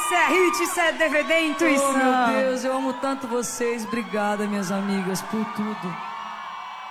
Isso é hit, isso é DVD Intuição. Oh, meu Deus, eu amo tanto vocês. Obrigada, minhas amigas, por tudo.